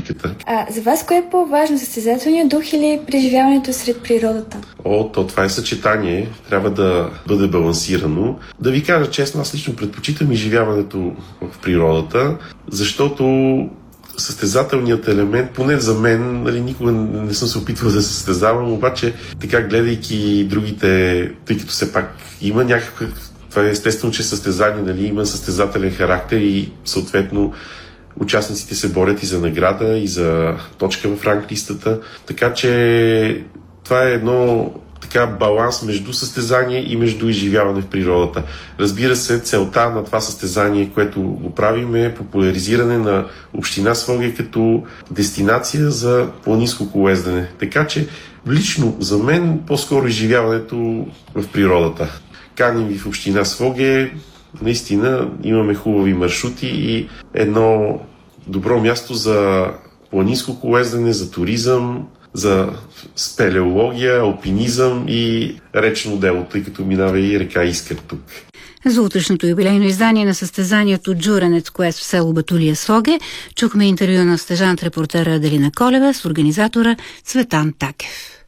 републиката. За вас кое е по-важно, състезателният дух или преживяването сред природата? Това е съчетание. Трябва да бъде балансирано. Да ви кажа честно, аз лично предпочитам изживяването в природата, защото състезателният елемент, поне за мен, никога не съм се опитвал да се състезавам, обаче така гледайки другите, тъй като все пак има някакъв. Това е естествено, че състезание има състезателен характер и съответно участниците се борят и за награда, и за точка в ранглистата. Така че това е едно баланс между състезание и между изживяване в природата. Разбира се, целта на това състезание, което го правим, е популяризиране на община Своге като дестинация за планинско колоездене. Така че лично за мен по-скоро изживяването в природата. Каним ви в община Своге, наистина имаме хубави маршрути и едно добро място за планинско колоездене, за туризъм, за спелеология, алпинизъм и речно дело, тъй като минава и река Искър тук. За утрешното юбилейно издание на състезанието Джуренец Квест в село Батулия Своге чухме интервю на стажант-репортера Аделина Колева с организатора Цветан Такев.